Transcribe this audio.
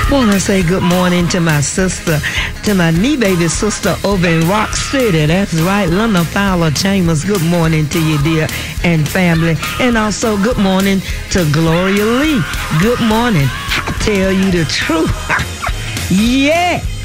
Want to say good morning to my sister, to my knee baby sister over in Rock City. That's right, Linda Fowler Chambers. Good morning to you, dear, and family. And also good morning to Gloria Lee. Good morning. I tell you the truth. Yeah.